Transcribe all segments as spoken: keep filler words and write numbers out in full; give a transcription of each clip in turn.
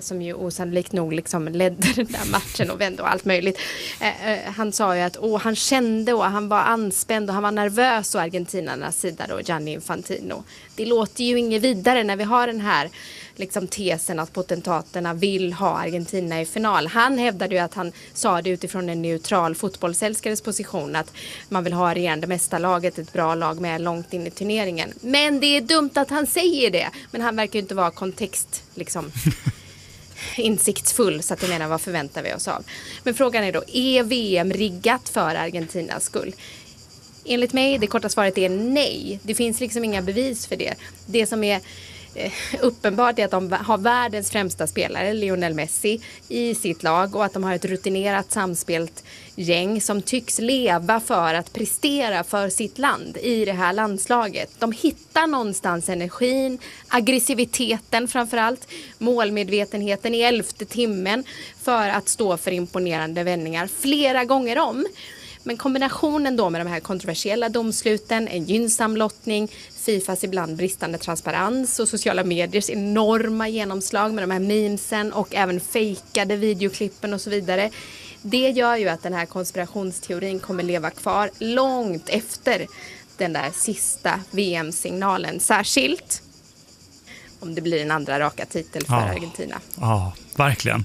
som ju osannolikt nog liksom ledde den där matchen och vände och allt möjligt. Eh, eh, han sa ju att åh, han kände och han var anspänd och han var nervös å argentinarnas sida då, Gianni Infantino. Det låter ju inget vidare när vi har den här liksom tesen att potentaterna vill ha Argentina i final. Han hävdade ju att han sa det utifrån en neutral fotbollsälskares position, att man vill ha regerande mästarlaget, ett bra lag med långt in i turneringen. Men det är dumt att han säger det. Men han verkar ju inte vara kontext liksom insiktsfull, så att jag menar, vad förväntar vi oss av? Men frågan är då, är V M riggat för Argentinas skull? Enligt mig, det korta svaret är nej. Det finns liksom inga bevis för det. Det som är uppenbart är att de har världens främsta spelare, Lionel Messi, i sitt lag och att de har ett rutinerat samspelt gäng som tycks leva för att prestera för sitt land i det här landslaget. De hittar någonstans energin, aggressiviteten framförallt, målmedvetenheten i elfte timmen för att stå för imponerande vändningar flera gånger om. Men kombinationen då med de här kontroversiella domsluten, en gynnsam lottning, Fifas ibland bristande transparens och sociala mediers enorma genomslag med de här memesen och även fejkade videoklippen och så vidare. Det gör ju att den här konspirationsteorin kommer leva kvar långt efter den där sista V M-signalen. Särskilt om det blir en andra raka titel för ja. Argentina. Ja, verkligen.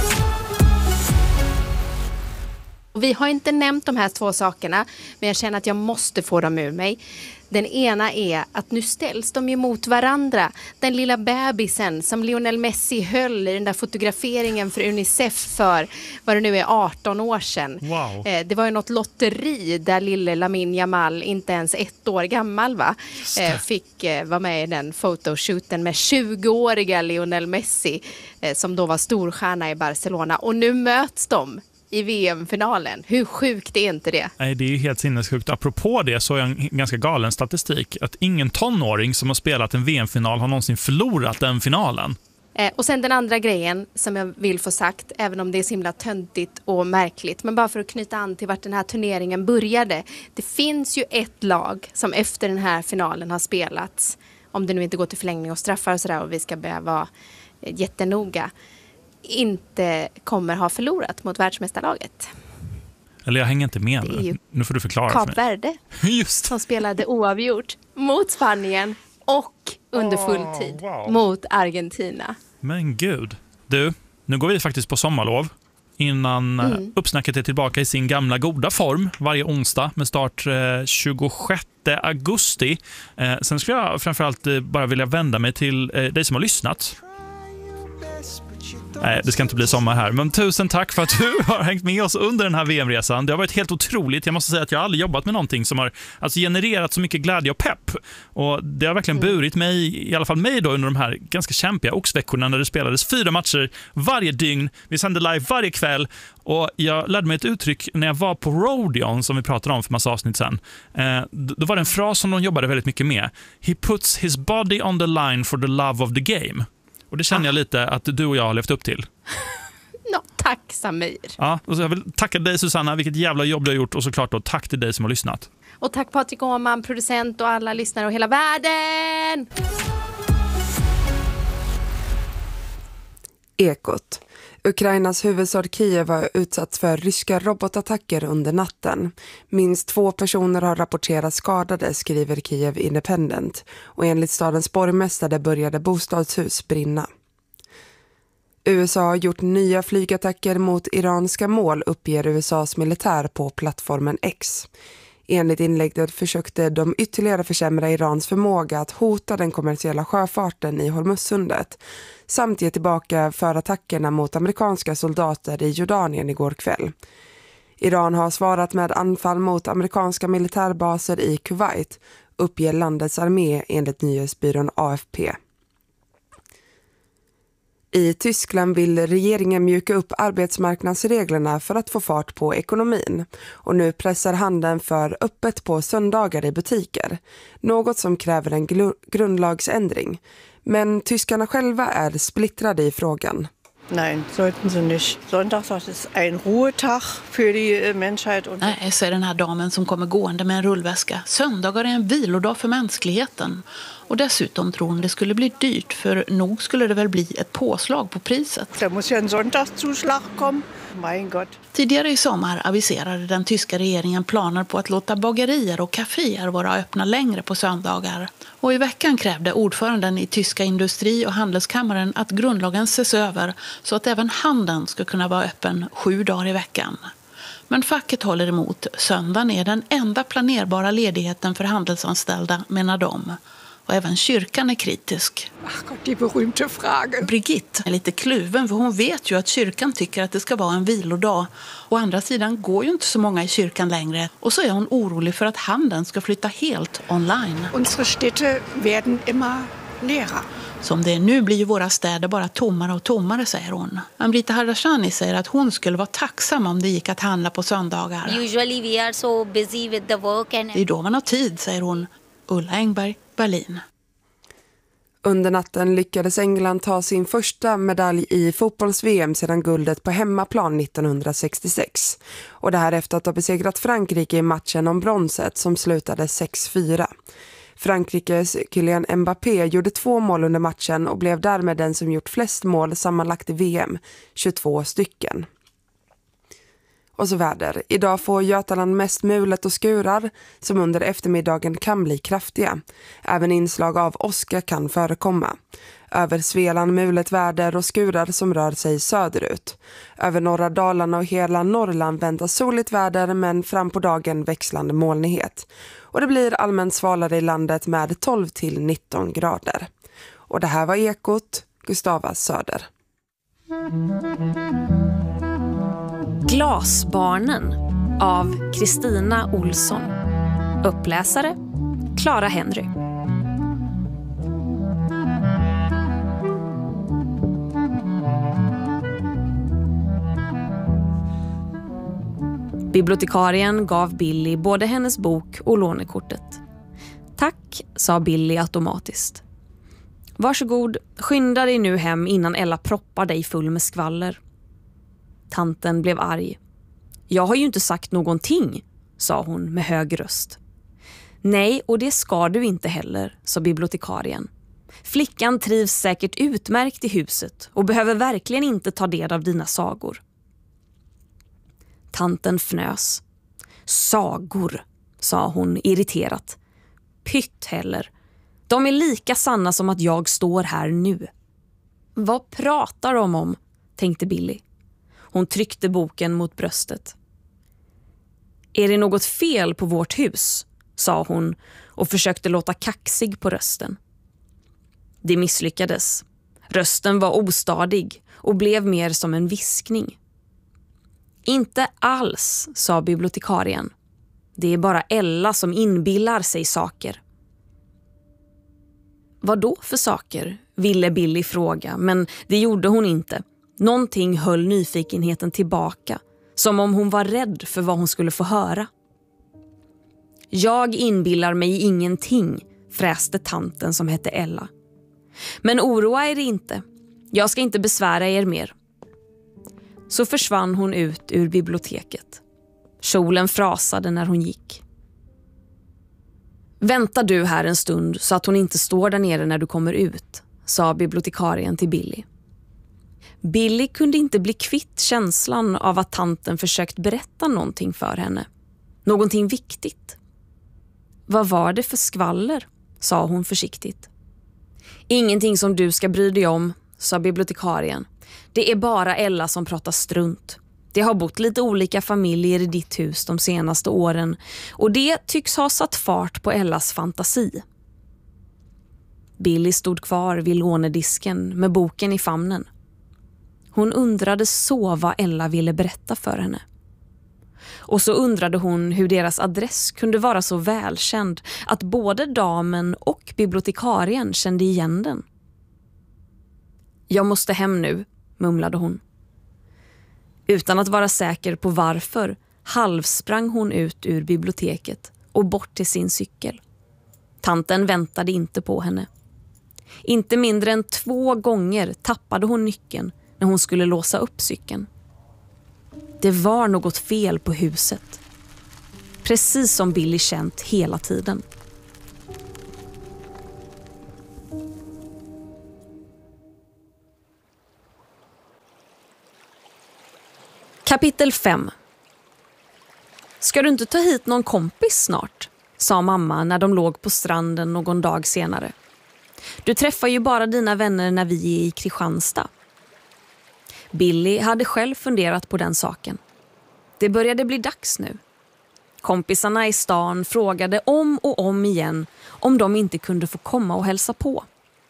Och vi har inte nämnt de här två sakerna, men jag känner att jag måste få dem ur mig. Den ena är att nu ställs de ju mot varandra. Den lilla bebisen som Lionel Messi höll i den där fotograferingen för Unicef för vad det nu är arton år sedan. Wow. Eh, det var ju något lotteri där lille Lamine Yamal, inte ens ett år gammal va, eh, fick eh, vara med i den fotoshooten med tjugoåriga Lionel Messi eh, som då var storstjärna i Barcelona. Och nu möts de i V M-finalen. Hur sjukt är inte det? Nej, det är ju helt sinnessjukt. Apropå det så är en ganska galen statistik att ingen tonåring som har spelat en V M-final har någonsin förlorat den finalen. Eh, och sen den andra grejen som jag vill få sagt, även om det är så himla töntigt och märkligt, men bara för att knyta an till vart den här turneringen började. Det finns ju ett lag som efter den här finalen har spelats, om det nu inte går till förlängning och straffar och sådär och vi ska börja vara eh, jättenoga, inte kommer ha förlorat mot världsmästarlaget. Eller jag hänger inte med nu. Nu får du förklara Kap för mig. Verde. Just. Som spelade oavgjort mot Spanien och under full tid oh, wow. mot Argentina. Men gud. Du, nu går vi faktiskt på sommarlov innan mm. uppsnacket är tillbaka i sin gamla goda form varje onsdag med start eh, tjugosjätte augusti. Eh, sen skulle jag framförallt eh, bara vilja vända mig till eh, dig som har lyssnat. Nej, det ska inte bli sommar här. Men tusen tack för att du har hängt med oss under den här V M-resan. Det har varit helt otroligt. Jag måste säga att jag aldrig jobbat med någonting som har alltså, genererat så mycket glädje och pepp. Och det har verkligen burit mig, i alla fall mig då, under de här ganska kämpiga oxveckorna när det spelades fyra matcher varje dygn. Vi sände live varje kväll. Och jag lärde mig ett uttryck när jag var på Rodeon som vi pratade om för massa avsnitt sen. Eh, då var det en fras som de jobbade väldigt mycket med. He puts his body on the line for the love of the game. Och det känner jag lite att du och jag har levt upp till. No, tack Samir. Ja, och så jag vill tacka dig Susanna, vilket jävla jobb du har gjort. Och såklart då tack till dig som har lyssnat. Och tack Patrik Åhman, producent och alla lyssnare och hela världen. Ekot. Ukrainas huvudstad Kiev har utsatts för ryska robotattacker under natten. Minst två personer har rapporterats skadade, skriver Kiev Independent. Och enligt stadens borgmästare började bostadshus brinna. U S A har gjort nya flygattacker mot iranska mål, uppger U S A:s militär på plattformen X. Enligt inlägget försökte de ytterligare försämra Irans förmåga att hota den kommersiella sjöfarten i Hormuzsundet samt ge tillbaka för attackerna mot amerikanska soldater i Jordanien igår kväll. Iran har svarat med anfall mot amerikanska militärbaser i Kuwait, uppger landets armé enligt nyhetsbyrån A F P. I Tyskland vill regeringen mjuka upp arbetsmarknadsreglerna för att få fart på ekonomin. Och nu pressar handeln för öppet på söndagar i butiker. Något som kräver en gl- grundlagsändring. Men tyskarna själva är splittrade i frågan. Nej, sollten sie nicht. Sonntags ist ein Ruhetag für die Menschheit. Nej, säger den här damen som kommer gående med en rullväska. Söndagar är en vilodag för mänskligheten. Och dessutom tror hon det skulle bli dyrt, för nog skulle det väl bli ett påslag på priset. Da muss ja en Sonntagszuschlag kommen. Mein Gott. Tidigare i sommar aviserade den tyska regeringen planer på att låta bagerier och kaféer vara öppna längre på söndagar. Och i veckan krävde ordföranden i tyska industri- och handelskammaren att grundlagen ses över så att även handeln ska kunna vara öppen sju dagar i veckan. Men facket håller emot. Söndagen är den enda planerbara ledigheten för handelsanställda, menar de. Och även kyrkan är kritisk. Ach Gott, die berühmte Frage. Brigitte är lite kluven, för hon vet ju att kyrkan tycker att det ska vara en vilodag. Å andra sidan går ju inte så många i kyrkan längre. Och så är hon orolig för att handeln ska flytta helt online. Unsere Städte werden immer leerer. Som det är nu blir ju våra städer bara tommare och tommare, säger hon. Amrita Hardashani säger att hon skulle vara tacksam om det gick att handla på söndagar. Usually we are so busy with the work and Det är då man har tid, säger hon. Ulla Engberg, Berlin. Under natten lyckades England ta sin första medalj i fotbolls-V M sedan guldet på hemmaplan nittonhundrasextiosex. Och det här efter att ha besegrat Frankrike i matchen om bronset som slutade sex fyra. Frankrikes Kylian Mbappé gjorde två mål under matchen och blev därmed den som gjort flest mål sammanlagt i V M, tjugotvå stycken. Och så väder. Idag får Götaland mest mulet och skurar som under eftermiddagen kan bli kraftiga. Även inslag av åska kan förekomma. Över Svealand mulet väder och skurar som rör sig söderut. Över norra Dalarna och hela Norrland väntas soligt väder, men fram på dagen växlande molnighet. Och det blir allmänt svalare i landet med tolv till nitton grader. Och det här var Ekot, Gustava Söder. Glasbarnen av Kristina Olsson. Uppläsare Clara Henry. Bibliotekarien gav Billy både hennes bok och lånekortet. Tack, sa Billy automatiskt. Varsågod, skynda dig nu hem innan Ella proppar dig full med skvaller. Tanten blev arg. Jag har ju inte sagt någonting, sa hon med hög röst. Nej, och det ska du inte heller, sa bibliotekarien. Flickan trivs säkert utmärkt i huset och behöver verkligen inte ta del av dina sagor. Tanten fnös. Sagor, sa hon irriterat. Pytt heller. De är lika sanna som att jag står här nu. Vad pratar de om, tänkte Billy. Hon tryckte boken mot bröstet. Är det något fel på vårt hus? Sa hon och försökte låta kaxig på rösten. Det misslyckades. Rösten var ostadig och blev mer som en viskning. Inte alls, sa bibliotekarien. Det är bara Ella som inbillar sig saker. Vad då för saker? Ville Billy fråga, men det gjorde hon inte. Någonting höll nyfikenheten tillbaka, som om hon var rädd för vad hon skulle få höra. Jag inbillar mig ingenting, fräste tanten som hette Ella. Men oroa er inte. Jag ska inte besvära er mer. Så försvann hon ut ur biblioteket. Kjolen frasade när hon gick. Vänta du här en stund så att hon inte står där nere när du kommer ut, sa bibliotekarien till Billy. Billy kunde inte bli kvitt känslan av att tanten försökt berätta någonting för henne. Någonting viktigt. Vad var det för skvaller, sa hon försiktigt. Ingenting som du ska bry dig om, sa bibliotekarien. Det är bara Ella som pratar strunt. Det har bott lite olika familjer i ditt hus de senaste åren och det tycks ha satt fart på Ellas fantasi. Billy stod kvar vid lånedisken med boken i famnen. Hon undrade så vad Ella ville berätta för henne. Och så undrade hon hur deras adress kunde vara så välkänd att både damen och bibliotekarien kände igen den. Jag måste hem nu, mumlade hon. Utan att vara säker på varför halvsprang hon ut ur biblioteket och bort till sin cykel. Tanten väntade inte på henne. Inte mindre än två gånger tappade hon nyckeln när hon skulle låsa upp cykeln. Det var något fel på huset. Precis som Billy känt hela tiden. Kapitel fem. Ska du inte ta hit någon kompis snart? Sa mamma när de låg på stranden någon dag senare. Du träffar ju bara dina vänner när vi är i Kristianstad. Billy hade själv funderat på den saken. Det började bli dags nu. Kompisarna i stan frågade om och om igen om de inte kunde få komma och hälsa på.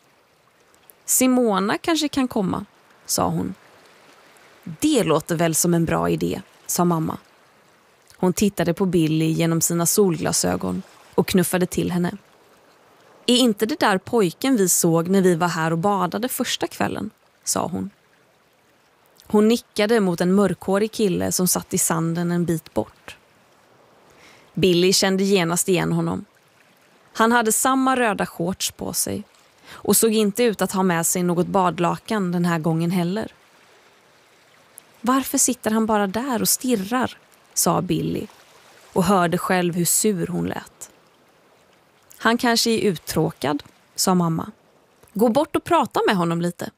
Simona kanske kan komma, sa hon. Det låter väl som en bra idé, sa mamma. Hon tittade på Billy genom sina solglasögon och knuffade till henne. Är inte det där pojken vi såg när vi var här och badade första kvällen, sa hon. Hon nickade mot en mörkhårig kille som satt i sanden en bit bort. Billy kände genast igen honom. Han hade samma röda shorts på sig och såg inte ut att ha med sig något badlakan den här gången heller. Varför sitter han bara där och stirrar, sa Billy och hörde själv hur sur hon lät. Han kanske är uttråkad, sa mamma. Gå bort och prata med honom lite.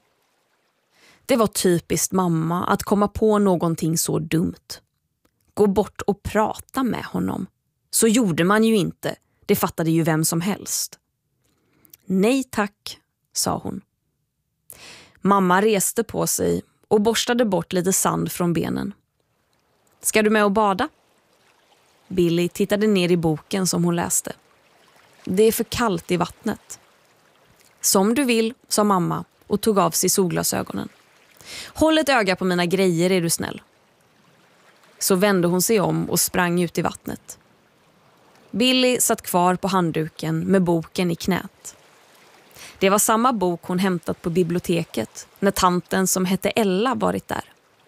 Det var typiskt mamma att komma på någonting så dumt. Gå bort och prata med honom. Så gjorde man ju inte, det fattade ju vem som helst. Nej tack, sa hon. Mamma reste på sig och borstade bort lite sand från benen. Ska du med och bada? Billy tittade ner i boken som hon läste. Det är för kallt i vattnet. Som du vill, sa mamma och tog av sig solglasögonen. Håll ett öga på mina grejer, är du snäll. Så vände hon sig om och sprang ut i vattnet. Billy satt kvar på handduken med boken i knät. Det var samma bok hon hämtat på biblioteket när tanten som hette Ella varit där.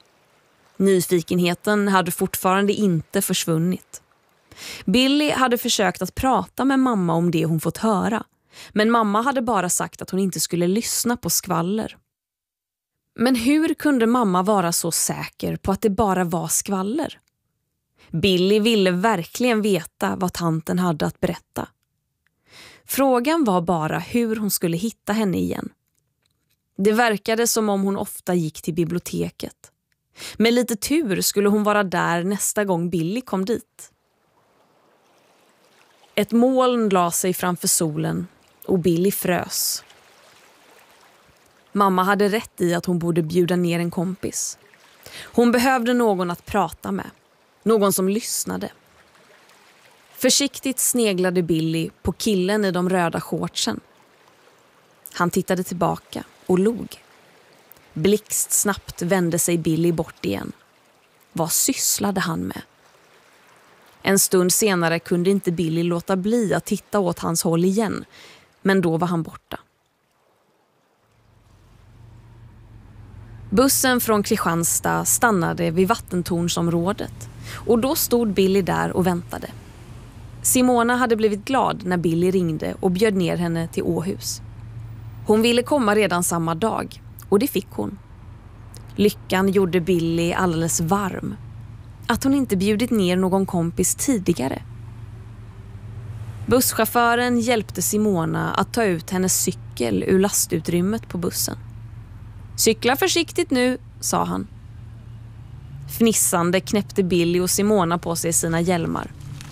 Nyfikenheten hade fortfarande inte försvunnit. Billy hade försökt att prata med mamma om det hon fått höra, men mamma hade bara sagt att hon inte skulle lyssna på skvaller. Men hur kunde mamma vara så säker på att det bara var skvaller? Billy ville verkligen veta vad tanten hade att berätta. Frågan var bara hur hon skulle hitta henne igen. Det verkade som om hon ofta gick till biblioteket. Med lite tur skulle hon vara där nästa gång Billy kom dit. Ett moln la sig framför solen och Billy frös. Mamma hade rätt i att hon borde bjuda ner en kompis. Hon behövde någon att prata med. Någon som lyssnade. Försiktigt sneglade Billy på killen i de röda shortsen. Han tittade tillbaka och log. Blixt snabbt vände sig Billy bort igen. Vad sysslade han med? En stund senare kunde inte Billy låta bli att titta åt hans håll igen. Men då var han borta. Bussen från Kristianstad stannade vid vattentornsområdet och då stod Billy där och väntade. Simona hade blivit glad när Billy ringde och bjöd ner henne till Åhus. Hon ville komma redan samma dag och det fick hon. Lyckan gjorde Billy alldeles varm. Att hon inte bjudit ner någon kompis tidigare. Busschauffören hjälpte Simona att ta ut hennes cykel ur lastutrymmet på bussen. Cykla försiktigt nu, sa han. Fnissande knäppte Billy och Simona på sig sina hjälmar.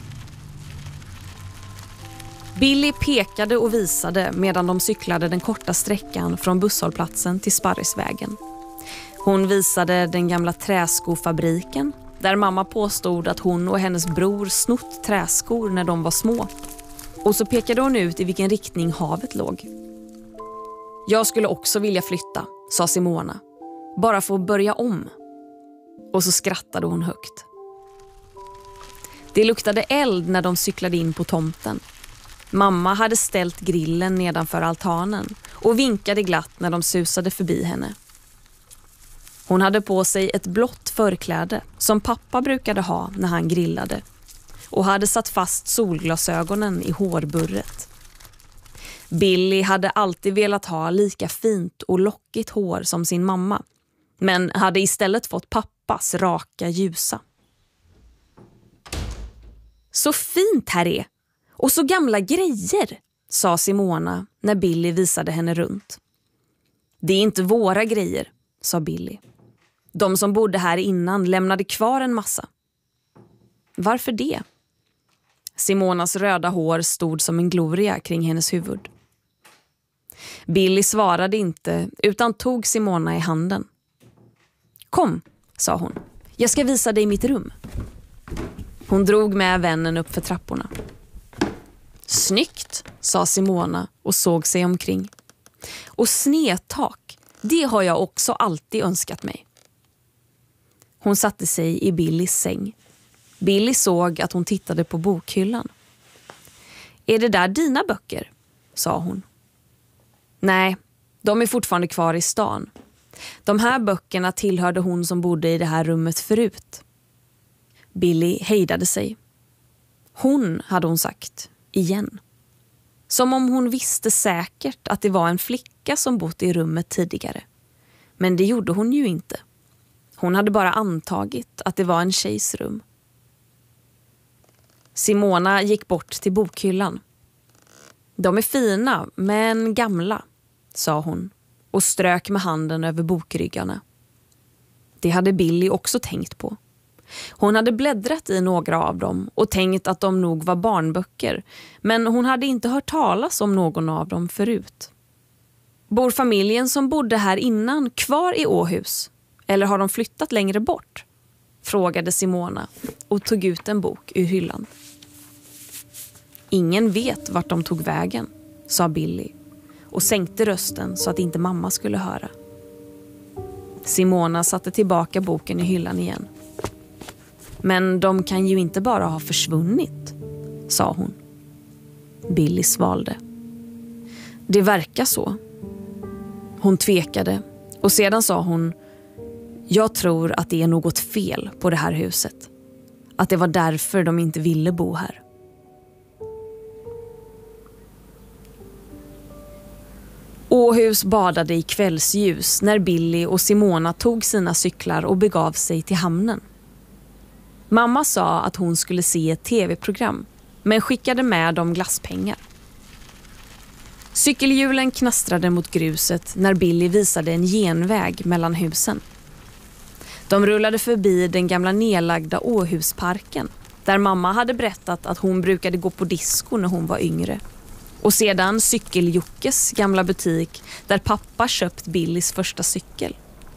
Billy pekade och visade medan de cyklade den korta sträckan från busshållplatsen till Sparrisvägen. Hon visade den gamla träskofabriken där mamma påstod att hon och hennes bror snott träskor när de var små. Och så pekade hon ut i vilken riktning havet låg. Jag skulle också vilja flytta, sa Simona. Bara få börja om. Och så skrattade hon högt. Det luktade eld när de cyklade in på tomten. Mamma hade ställt grillen nedanför altanen och vinkade glatt när de susade förbi henne. Hon hade på sig ett blått förkläde som pappa brukade ha när han grillade och hade satt fast solglasögonen i hårburret. Billy hade alltid velat ha lika fint och lockigt hår som sin mamma, men hade istället fått pappas raka ljusa. Så fint här är! Och så gamla grejer, sa Simona när Billy visade henne runt. Det är inte våra grejer, sa Billy. De som bodde här innan lämnade kvar en massa. Varför det? Simonas röda hår stod som en gloria kring hennes huvud. Billy svarade inte utan tog Simona i handen. Kom, sa hon. Jag ska visa dig mitt rum. Hon drog med vännen upp för trapporna. Snyggt, sa Simona och såg sig omkring. Och snedtak, det har jag också alltid önskat mig. Hon satte sig i Billys säng. Billy såg att hon tittade på bokhyllan. Är det där dina böcker? Sa hon. Nej, de är fortfarande kvar i stan. De här böckerna tillhörde hon som bodde i det här rummet förut. Billy hejdade sig. Hon, hade hon sagt, igen. Som om hon visste säkert att det var en flicka som bott i rummet tidigare. Men det gjorde hon ju inte. Hon hade bara antagit att det var en tjejs rum. Simona gick bort till bokhyllan. De är fina, men gamla, sa hon och strök med handen över bokryggarna. Det hade Billy också tänkt på. Hon hade bläddrat i några av dem och tänkt att de nog var barnböcker, men hon hade inte hört talas om någon av dem förut. Bor familjen som bodde här innan kvar i Åhus, eller har de flyttat längre bort? Frågade Simona och tog ut en bok ur hyllan. Ingen vet vart de tog vägen, sa Billy och sänkte rösten så att inte mamma skulle höra. Simona satte tillbaka boken i hyllan igen. Men de kan ju inte bara ha försvunnit, sa hon. Billy svalde. Det verkar så. Hon tvekade och sedan sa hon: jag tror att det är något fel på det här huset. Att det var därför de inte ville bo här. Åhus badade i kvällsljus när Billy och Simona tog sina cyklar och begav sig till hamnen. Mamma sa att hon skulle se ett tv-program, men skickade med dem glasspengar. Cykelhjulen knastrade mot gruset när Billy visade en genväg mellan husen. De rullade förbi den gamla nedlagda Åhusparken, där mamma hade berättat att hon brukade gå på disco när hon var yngre. Och sedan Cykeljockes gamla butik där pappa köpt Billys första cykel.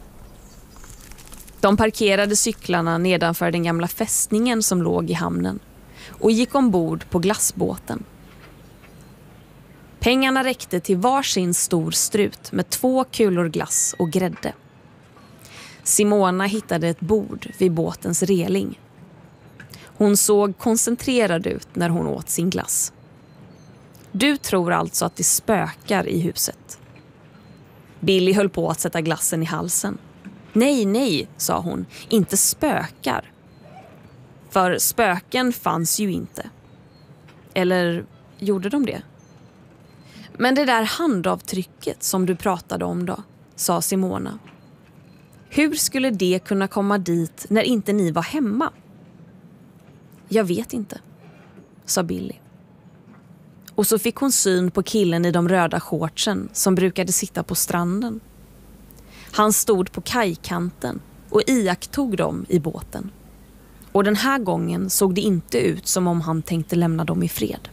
De parkerade cyklarna nedanför den gamla fästningen som låg i hamnen och gick ombord på glassbåten. Pengarna räckte till varsin stor strut med två kulor glass och grädde. Simona hittade ett bord vid båtens reling. Hon såg koncentrerad ut när hon åt sin glass. Du tror alltså att det spökar i huset. Billy höll på att sätta glassen i halsen. Nej, nej, sa hon. Inte spökar. För spöken fanns ju inte. Eller gjorde de det? Men det där handavtrycket som du pratade om då, sa Simona. Hur skulle det kunna komma dit när inte ni var hemma? Jag vet inte, sa Billy. Och så fick hon syn på killen i de röda shortsen som brukade sitta på stranden. Han stod på kajkanten och iakttog dem i båten. Och den här gången såg det inte ut som om han tänkte lämna dem i fred.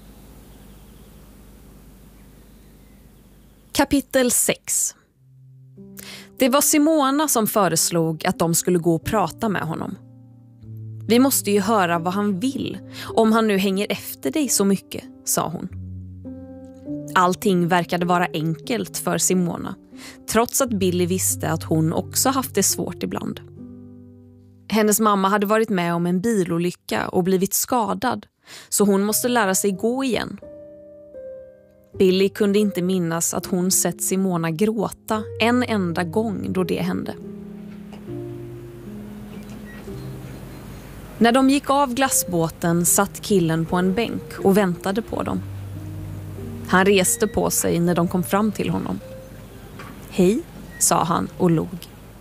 Kapitel sex. Det var Simona som föreslog att de skulle gå och prata med honom. Vi måste ju höra vad han vill, om han nu hänger efter dig så mycket, sa hon. Allting verkade vara enkelt för Simona, trots att Billy visste att hon också haft det svårt ibland. Hennes mamma hade varit med om en bilolycka och blivit skadad, så hon måste lära sig gå igen. Billy kunde inte minnas att hon sett Simona gråta en enda gång då det hände. När de gick av glassbåten satt killen på en bänk och väntade på dem. Han reste på sig när de kom fram till honom. Hej, sa han och log.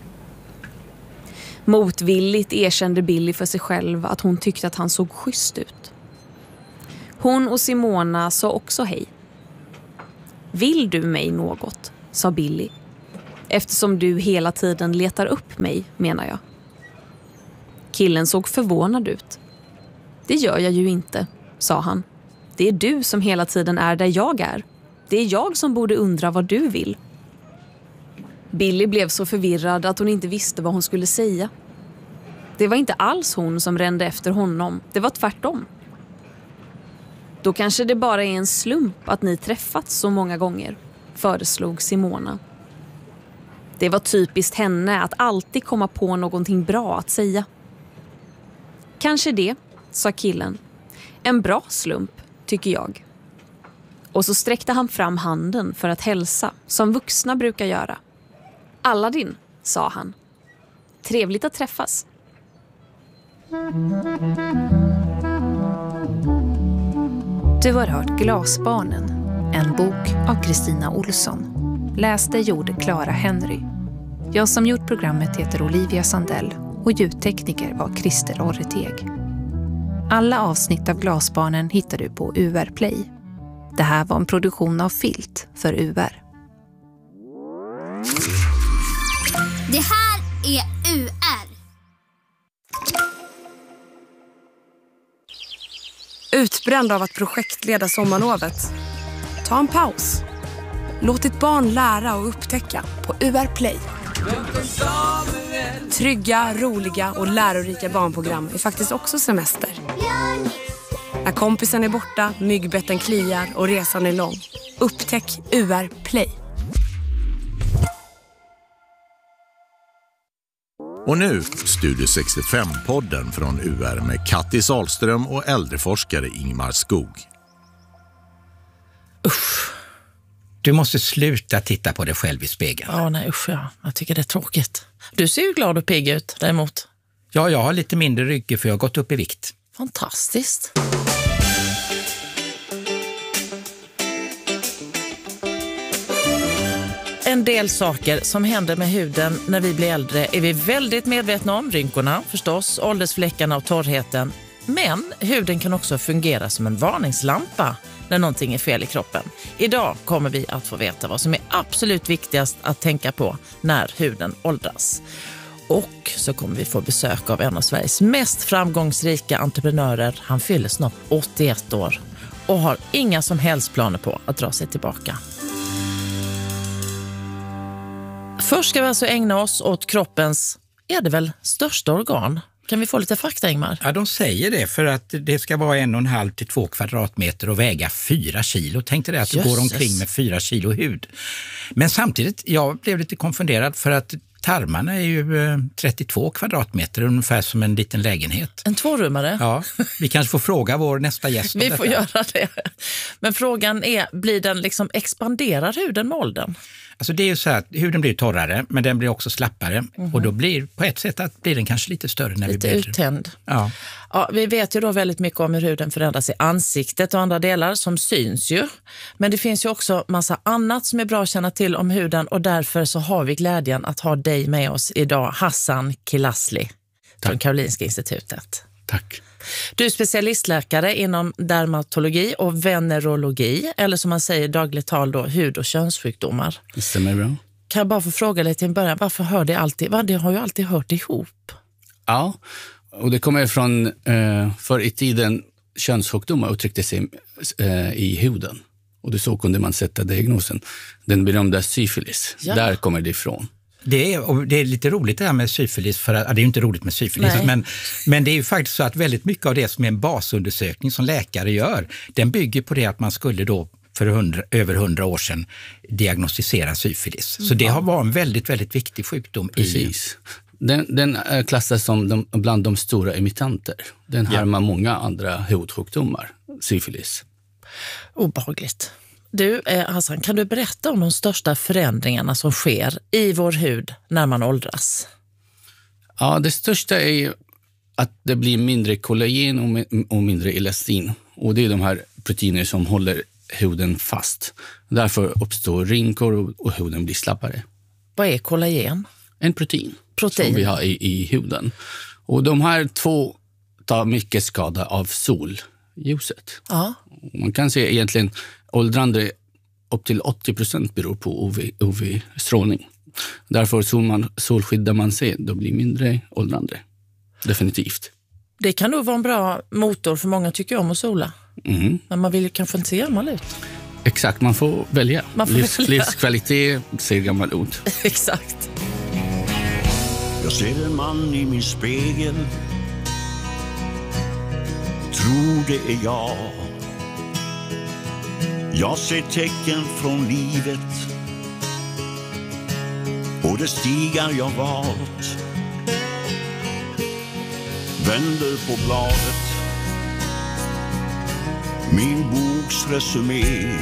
Motvilligt erkände Billy för sig själv att hon tyckte att han såg schysst ut. Hon och Simona sa också hej. Vill du mig något, sa Billy. Eftersom du hela tiden letar upp mig, menar jag. Killen såg förvånad ut. Det gör jag ju inte, sa han. Det är du som hela tiden är där jag är. Det är jag som borde undra vad du vill. Billy blev så förvirrad att hon inte visste vad hon skulle säga. Det var inte alls hon som rände efter honom. Det var tvärtom. Då kanske det bara är en slump att ni träffats så många gånger, föreslog Simona. Det var typiskt henne att alltid komma på någonting bra att säga. Kanske det, sa killen. En bra slump, tycker jag. Och så sträckte han fram handen för att hälsa, som vuxna brukar göra. Aladdin, sa han. Trevligt att träffas. Du har hört Glasbarnen, en bok av Kristina Olsson. Läste gjorde Clara Henry. Jag som gjort programmet heter Olivia Sandell och ljudtekniker var Christer Orreteg. Alla avsnitt av Glasbarnen hittar du på U R Play. Det här var en produktion av Filt för U R. Det här är U R. Utbränd av att projektleda sommarlovet? Ta en paus. Låt ditt barn lära och upptäcka på U R Play. Trygga, roliga och lärorika barnprogram är faktiskt också semester. När kompisen är borta, myggbetten kliar och resan är lång. Upptäck U R Play. Och nu Studio sextiofem-podden från U R med Katti Salström och äldreforskare Ingmar Skog. Usch. Du måste sluta titta på dig själv i spegeln. Ja, nej usch ja. Jag tycker det är tråkigt. Du ser ju glad och pigg ut däremot. Ja, jag har lite mindre rygg för jag har gått upp i vikt. Fantastiskt. En del saker som händer med huden när vi blir äldre är vi väldigt medvetna om. Rynkorna förstås, åldersfläckarna och torrheten. Men huden kan också fungera som en varningslampa när någonting är fel i kroppen. Idag kommer vi att få veta vad som är absolut viktigast att tänka på när huden åldras. Och så kommer vi få besök av en av Sveriges mest framgångsrika entreprenörer. Han fyller snart åttioett år och har inga som helst planer på att dra sig tillbaka. Först ska vi alltså ägna oss åt kroppens, är det väl, största organ. Kan vi få lite fakta, Ingmar? Ja, de säger det för att det ska vara en och en halv till två kvadratmeter och väga fyra kilo. Tänk dig det att du går omkring med fyra kilo hud. Men samtidigt, jag blev lite konfunderad för att tarmarna är ju trettiotvå kvadratmeter, ungefär som en liten lägenhet. En tvårummare? Ja, vi kanske får fråga vår nästa gäst om Vi detta. får göra det. Men frågan är, blir den liksom, expanderar huden med åldern? Alltså det är ju så att huden blir torrare, men den blir också slappare. Mm-hmm. Och då blir på ett sätt att blir den kanske lite större när lite vi blir uttänd. Ja. Ja, vi vet ju då väldigt mycket om hur huden förändras i ansiktet och andra delar som syns ju. Men det finns ju också massa annat som är bra att känna till om huden och därför så har vi glädjen att ha dig med oss idag, Hassan Kilasli från Karolinska institutet. Tack. Du är specialistläkare inom dermatologi och venerologi, eller som man säger dagligt tal då, hud- och könssjukdomar. Det stämmer bra. Kan jag bara få fråga lite i början, varför hör det alltid, vad det har ju alltid hört ihop? Ja, och det kommer från eh, förr i tiden könssjukdomar uttryckte sig eh, i huden. Och det så kunde man sätta diagnosen. Den berömda syfilis, ja. Där kommer det ifrån. Det är, och det är lite roligt det här med syfilis, för att, ja, det är ju inte roligt med syfilis, men, men det är ju faktiskt så att väldigt mycket av det som är en basundersökning som läkare gör, den bygger på det att man skulle då för hundra, över hundra år sedan diagnostisera syfilis. Mm. Så det har varit en väldigt, väldigt viktig sjukdom. Precis. I... Den, den klassas som de, bland de stora imitanter. Den härmar ja. många andra hudsjukdomar, syfilis. Obehagligt. Du, Hassan, kan du berätta om de största förändringarna som sker i vår hud när man åldras? Ja, det största är att det blir mindre kollagen och mindre elastin. Och det är de här proteiner som håller huden fast. Därför uppstår rynkor och huden blir slappare. Vad är kollagen? En protein, protein. som vi har i, i huden. Och de här två tar mycket skada av solljuset. Ja. Man kan se egentligen åldrande upp till åttio procent beror på U V, U V-strålning. Därför sol man, solskyddar man sig, då blir mindre åldrande. Definitivt. Det kan nog vara en bra motor för många tycker om att sola. Mm. Men man vill kanske inte se gammal ut. Exakt, man får välja. Man får Livs, välja. Livskvalitet ser gammal ut. Exakt. Jag ser en man i min spegel. Tror det är jag. Jag ser tecken från livet och det stigar jag valt. Vänder på bladet, min boks resumé.